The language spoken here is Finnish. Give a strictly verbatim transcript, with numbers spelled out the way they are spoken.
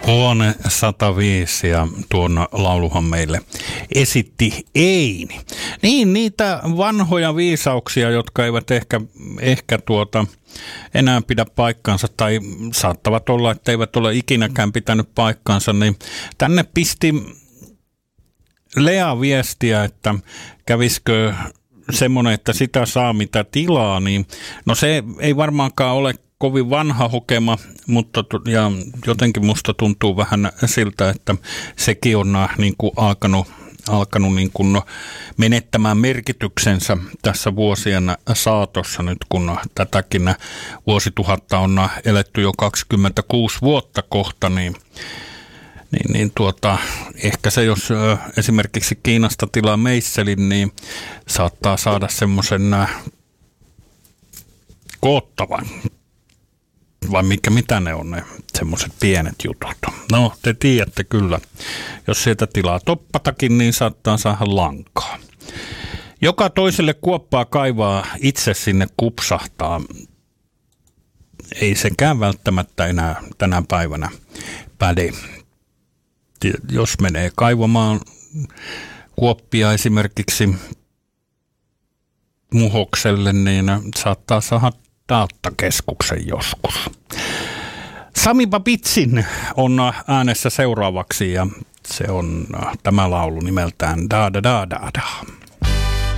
Huone sata viisi ja tuon lauluhan meille esitti Eini. Niin, niitä vanhoja viisauksia, jotka eivät ehkä, ehkä tuota enää pidä paikkaansa tai saattavat olla, että eivät ole ikinäkään pitänyt paikkaansa, niin tänne pisti Lea viestiä, että kävisikö semmoinen, että sitä saa mitä tilaa, niin no se ei varmaankaan ole kovin vanha hokema, mutta ja jotenkin musta tuntuu vähän siltä, että sekin on niin kuin alkanut, alkanut niin kuin menettämään merkityksensä tässä vuosien saatossa nyt, kun tätäkin vuosituhatta on eletty jo kaksikymmentäkuusi vuotta kohta, niin Niin, niin tuota, ehkä se, jos ö, esimerkiksi Kiinasta tilaa meisselin, niin saattaa saada semmoisen äh, koottavan. Vai mikä, mitä ne on ne semmoiset pienet jutut? No, te tiedätte kyllä. Jos sieltä tilaa toppatakin, niin saattaa saada lankaa. Joka toiselle kuoppaa kaivaa, itse sinne kupsahtaa. Ei sekään välttämättä enää tänä päivänä päde. Jos menee kaivamaan kuoppia esimerkiksi Muhokselle, niin saattaa saada datakeskuksen joskus. Sami Babitsin on äänessä seuraavaksi ja se on tämä laulu nimeltään Da Da Da Da Da.